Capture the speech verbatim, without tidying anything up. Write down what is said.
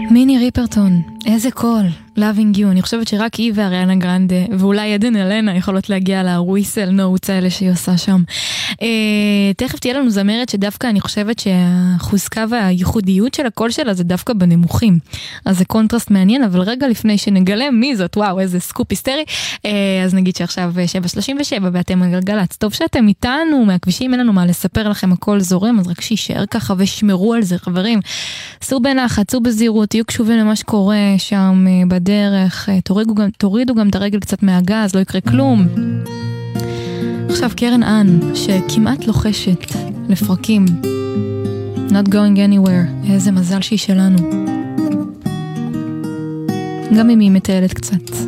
מיני ריפרטון, איזה קול, Loving You, אני חושבת שרק היא ואריאנה גרנדה, ואולי עדן אלנה יכולות להגיע לוויסל נוטס האלה שהיא עושה שם. אה, תכף תהיה לנו זמרת שדווקא אני חושבת שהחוזקה והייחודיות של הקול שלה זה דווקא בנמוכים. אז זה קונטרסט מעניין, אבל רגע לפני שנגלה מי זאת, וואו, איזה סקופ היסטרי, אה, אז נגיד שעכשיו שבע שלושים ושבע ואתם מגלגלץ. טוב שאתם איתנו, מהכבישים אין לנו מה לספר לכם, הכל זורם, אז רק שישאר ככה ושמרו על זה, חברים. סעו בנחת, סעו בזהירות, תהיו קשובים למה שקורה שם בדרך, תורידו גם, תורידו גם את הרגל קצת מהגז, לא יקרה כלום. עכשיו קרן אן, שכמעט לוחשת לפרקים. Not going anywhere, איזה מזל שהיא שלנו. גם אם היא מטיילת קצת.